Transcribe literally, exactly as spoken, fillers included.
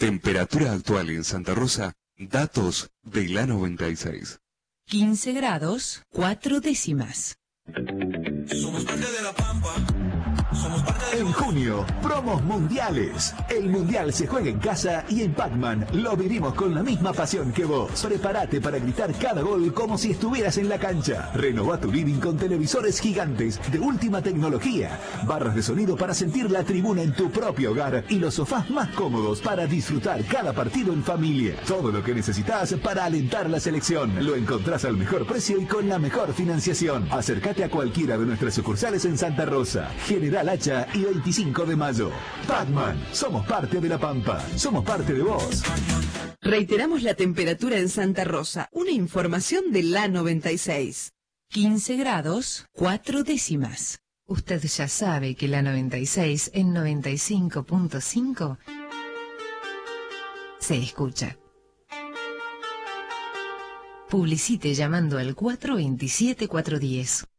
Temperatura actual en Santa Rosa, datos de la noventa y seis. quince grados, cuatro décimas. Somos parte de la Pampa. Somos parte de... En junio, promos mundiales. El mundial se juega en casa y en Pac-Man lo vivimos con la misma pasión que vos. Prepárate para gritar cada gol como si estuvieras en la cancha. Renová tu living con televisores gigantes de última tecnología, barras de sonido para sentir la tribuna en tu propio hogar y los sofás más cómodos para disfrutar cada partido en familia. Todo lo que necesitas para alentar la selección lo encontrás al mejor precio y con la mejor financiación. Acércate a cualquiera de nuestras sucursales en Santa Rosa, General Hacha y veinticinco de mayo. Pac-Man, somos parte de la Pampa, somos parte de vos. Reiteramos la temperatura en Santa Rosa. Una información de la noventa y seis. quince grados, cuatro décimas. Usted ya sabe que la noventa y seis en noventa y cinco punto cinco se escucha. Publicite llamando al cuatro dos siete, cuatro uno cero.